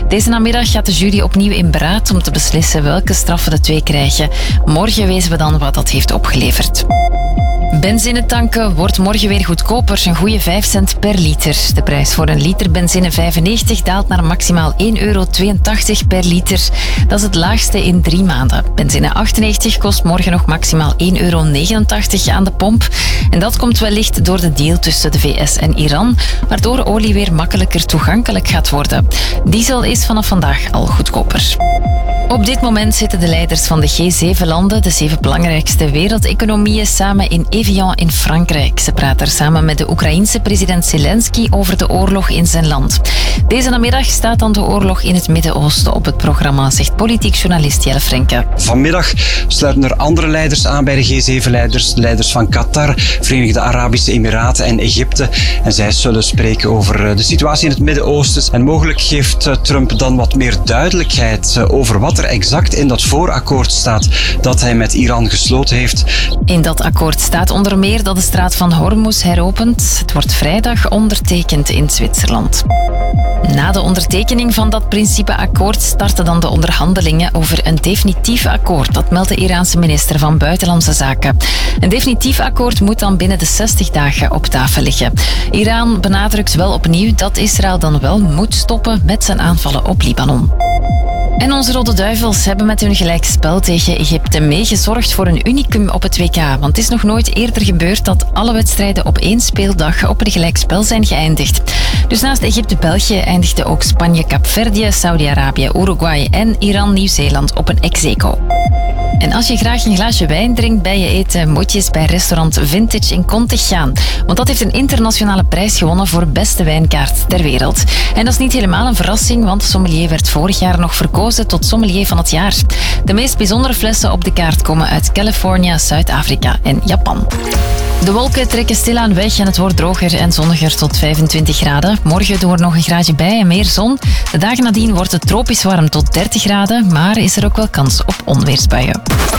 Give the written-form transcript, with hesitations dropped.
Deze namiddag gaat de jury opnieuw in beraad om te beslissen welke straffen de twee krijgen. Morgen weten we dan wat dat heeft opgeleverd. Benzine tanken wordt morgen weer goedkoper, een goede 5 cent per liter. De prijs voor een liter benzine 95 daalt naar maximaal €1,82 per liter. Dat is het laagste in 3 maanden. Benzine 98 kost morgen nog maximaal €1,89 aan de pomp. En dat komt wellicht door de deal tussen de VS en Iran, waardoor olie weer makkelijker toegankelijk gaat worden. Diesel is vanaf vandaag al goedkoper. Op dit moment zitten de leiders van de G7-landen, de 7 belangrijkste wereldeconomieën, samen in Evian in Frankrijk. Ze praten er samen met de Oekraïense president Zelensky over de oorlog in zijn land. Deze namiddag staat dan de oorlog in het Midden-Oosten op het programma, zegt politiek journalist Jelle Frenke. Vanmiddag sluiten er andere leiders aan bij de G7-leiders, leiders van Qatar, Verenigde Arabische Emiraten en Egypte. En zij zullen spreken over de situatie in het Midden-Oosten. En mogelijk geeft Trump dan wat meer duidelijkheid over wat er exact in dat voorakkoord staat dat hij met Iran gesloten heeft. In dat akkoord staat onder meer dat de straat van Hormuz heropent. Het wordt vrijdag ondertekend in Zwitserland. Na de ondertekening van dat principeakkoord starten dan de onderhandelingen over een definitief akkoord. Dat meldt de Iraanse minister van Buitenlandse Zaken. Een definitief akkoord moet dan binnen de 60 dagen op tafel liggen. Iran benadrukt wel opnieuw dat Israël dan wel moet stoppen met zijn aanvallen op Libanon. En onze Rode Duivels hebben met hun gelijkspel tegen Egypte meegezorgd voor een unicum op het WK. Want het is nog nooit eerder gebeurd dat alle wedstrijden op 1 speeldag op een gelijkspel zijn geëindigd. Dus naast Egypte-België eindigden ook Spanje-Kaapverdië, Saudi-Arabië, Uruguay en Iran-Nieuw-Zeeland op een ex-aequo. En als je graag een glaasje wijn drinkt bij je eten, moet je eens bij restaurant Vintage in Contig gaan. Want dat heeft een internationale prijs gewonnen voor beste wijnkaart ter wereld. En dat is niet helemaal een verrassing, want sommelier werd vorig jaar nog verkozen tot sommelier van het jaar. De meest bijzondere flessen op de kaart komen uit Californië, Zuid-Afrika en Japan. De wolken trekken stilaan weg en het wordt droger en zonniger tot 25 graden. Morgen doen we er nog een graadje bij en meer zon. De dagen nadien wordt het tropisch warm tot 30 graden, maar is er ook wel kans op onweersbuien.